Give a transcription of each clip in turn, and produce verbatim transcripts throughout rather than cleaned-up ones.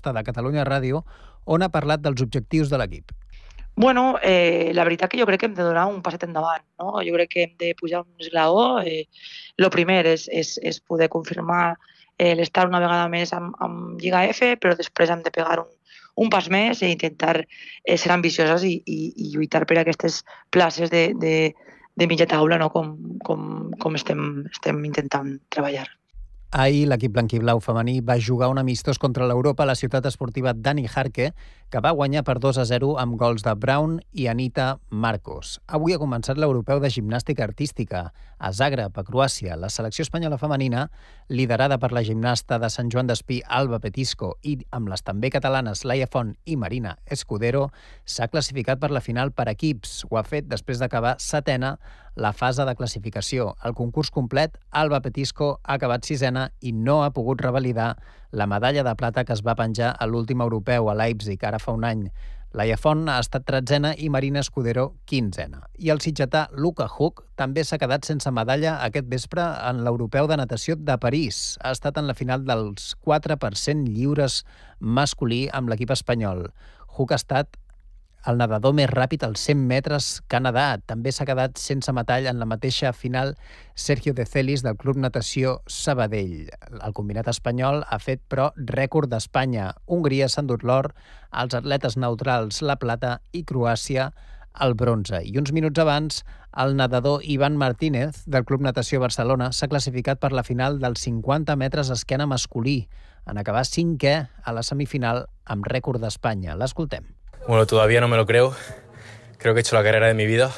entrevista de Catalunya Ràdio on ha parlat dels objectius de l'equip. Bueno, eh, la veritat que jo crec que hem de donar un passet endavant, no? Jo crec que hem de pujar un esglaó. Eh, lo primer és, és, és poder confirmar eh, l'estar una vegada més amb, amb Lliga F, però després hem de pegar un, un pas més i intentar eh, ser ambicioses i, i, i lluitar per aquestes places de, de, de mitja taula, no? com, com, com estem, estem intentant treballar. Ahir l'equip blanquiblau femení va jugar un amistós contra l'Europa a la ciutat esportiva Dani Jarque, que va guanyar per dos a zero amb gols de Brown i Anita Marcos. Avui ha començat l'europeu de gimnàstica artística a Zagreb, a Croàcia. La selecció espanyola femenina, liderada per la gimnasta de Sant Joan d'Espí, Alba Petisco, i amb les també catalanes Laia Font i Marina Escudero, s'ha classificat per la final per equips. Ho ha fet després d'acabar setena la fase de classificació. El concurs complet, Alba Petisco ha acabat sisena i no ha pogut revalidar la medalla de plata que es va penjar a l'últim europeu a Leipzig, ara fa un any. Laia Font ha estat tretzena i Marina Escudero quinzena. I el sitgetà Luca Huck també s'ha quedat sense medalla aquest vespre en l'europeu de natació de París. Ha estat en la final dels quatre per cent lliures masculí amb l'equip espanyol. Huck ha estat el nedador més ràpid als cent metres que ha nedat. També s'ha quedat sense metall en la mateixa final Sergio de Celis del Club Natació Sabadell. El combinat espanyol ha fet, però, rècord d'Espanya. Hongria s'ha endut l'or, els atletes neutrals la plata i Croàcia el bronze. I uns minuts abans, el nedador Ivan Martínez del Club Natació Barcelona s'ha classificat per la final dels cinquanta metres esquena masculí, en acabar cinquè a la semifinal amb rècord d'Espanya. L'escoltem. Bueno, todavía no me lo creo. Creo que he hecho la carrera de mi vida.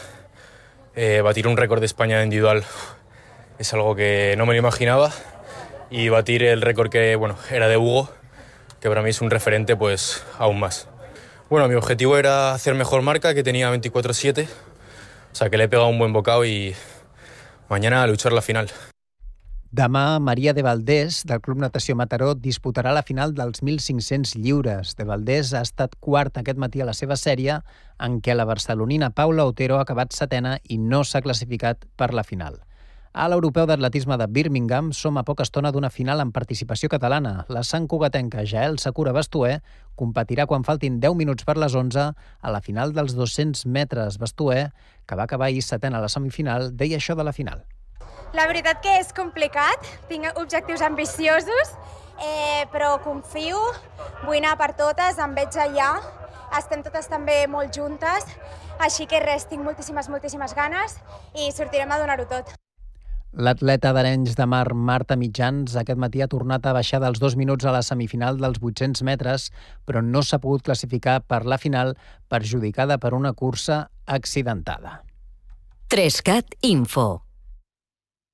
Eh, batir un récord de España individual es algo que no me lo imaginaba. Y batir el récord que, bueno, era de Hugo, que para mí es un referente, pues aún más. Bueno, mi objetivo era hacer mejor marca, que tenía veinticuatro siete. O sea, que le he pegado un buen bocado y mañana a luchar la final. Demà, Maria de Valdés, del Club Natació Mataró, disputarà la final dels mil cinc-cents lliures. De Valdés ha estat quart aquest matí a la seva sèrie, en què la barcelonina Paula Otero ha acabat setena i no s'ha classificat per la final. A l'europeu d'atletisme de Birmingham som a poca estona d'una final amb participació catalana. La santcugatenca Jael Sakura Bastuer competirà quan faltin deu minuts per les onze a la final dels dos-cents metres. Bastuer, que va acabar ahir setena a la semifinal, deia això de la final. La veritat que és complicat, tinc objectius ambiciosos, eh, però confio, vull anar per totes, em veig allà, estem totes també molt juntes, així que res, tinc moltíssimes, moltíssimes ganes i sortirem a donar-ho tot. L'atleta d'Arenys de Mar, Marta Mitjans, aquest matí ha tornat a baixar dels dos minuts a la semifinal dels vuit-cents metres, però no s'ha pogut classificar per la final, perjudicada per una cursa accidentada. tres cat Info.